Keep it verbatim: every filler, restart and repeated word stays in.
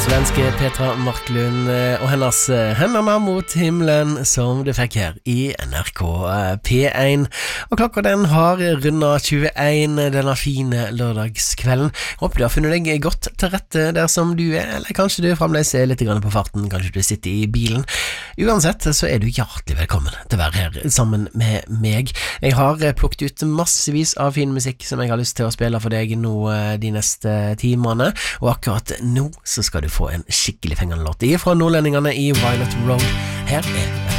svenske Petra Marklund og hennes Hendene mot himmelen som du fikk her i N R K P én. Og klokka den har rundet tjueen denne fine lørdagskvelden. Håper du har funnet deg godt til rette der som du er, eller kanskje du fremdeles er litt grann på farten, kanskje du sitter i bilen. Uansett så er du hjertelig velkommen til å være her sammen med meg. Jeg har plukket ut massevis av fin musikk som jeg har lyst til å spille for deg nå de neste timene, og akkurat nå så skal du få en skikkelig fengende låt fra nordlendingene i Violet Road. Her er